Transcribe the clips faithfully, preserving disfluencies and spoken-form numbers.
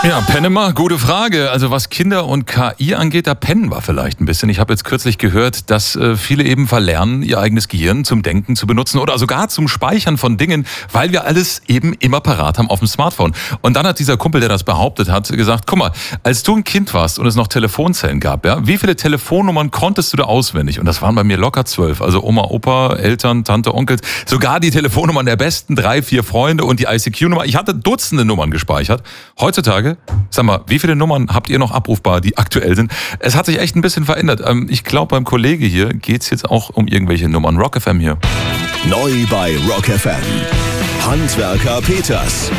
Ja, Penema, gute Frage. Also was Kinder und K I angeht, da pennen wir vielleicht ein bisschen. Ich habe jetzt kürzlich gehört, dass äh, viele eben verlernen, ihr eigenes Gehirn zum Denken zu benutzen oder sogar zum Speichern von Dingen, weil wir alles eben immer parat haben auf dem Smartphone. Und dann hat dieser Kumpel, der das behauptet hat, gesagt, guck mal, als du ein Kind warst und es noch Telefonzellen gab, ja, wie viele Telefonnummern konntest du da auswendig? Und das waren bei mir locker zwölf. Also Oma, Opa, Eltern, Tante, Onkel, sogar die Telefonnummern der besten drei, vier Freunde und die I C Q-Nummer. Ich hatte Dutzende Nummern gespeichert. Heutzutage, sag mal, wie viele Nummern habt ihr noch abrufbar, die aktuell sind? Es hat sich echt ein bisschen verändert. Ich glaube, beim Kollege hier geht's jetzt auch um irgendwelche Nummern. Rock F M hier. Neu bei Rock F M. Handwerker Peters.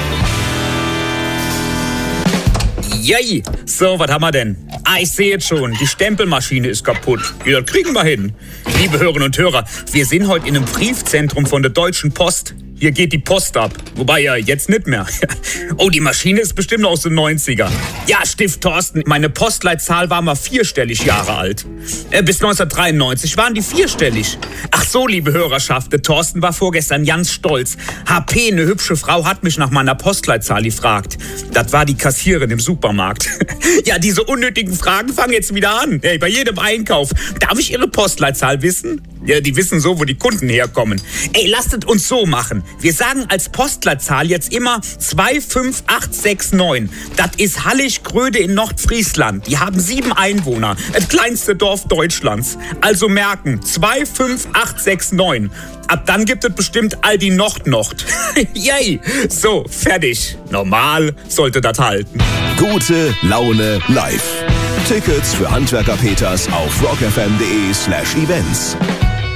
Yay! So, was haben wir denn? Ah, ich sehe jetzt schon, die Stempelmaschine ist kaputt. Ja, das kriegen wir hin. Liebe Hörerinnen und Hörer, wir sind heute in einem Briefzentrum von der Deutschen Post. Hier geht die Post ab. Wobei ja jetzt nicht mehr. Oh, die Maschine ist bestimmt aus den neunziger. Ja, Stift Thorsten, meine Postleitzahl war mal vierstellig Jahre alt. Äh, bis neunzehnhundertdreiundneunzig waren die vierstellig. Ach so, liebe Hörerschaft, der Thorsten war vorgestern ganz stolz. H P, eine hübsche Frau, hat mich nach meiner Postleitzahl gefragt. Das war die Kassiererin im Supermarkt. Ja, diese unnötigen Fragen fangen jetzt wieder an. Hey, bei jedem Einkauf. Darf ich Ihre Postleitzahl wissen? Ja, die wissen so, wo die Kunden herkommen. Ey, lasst es uns so machen. Wir sagen als Postleitzahl jetzt immer zwei fünf acht sechs neun. Das ist Hallig-Gröde in Nordfriesland. Die haben sieben Einwohner. Das kleinste Dorf Deutschlands. Also merken, zwei fünf acht sechs neun. Ab dann gibt es bestimmt Aldi Nord-Nord. Yay! So, fertig. Normal sollte das halten. Gute Laune live. Tickets für Handwerker Peters auf rockfm.de slash events.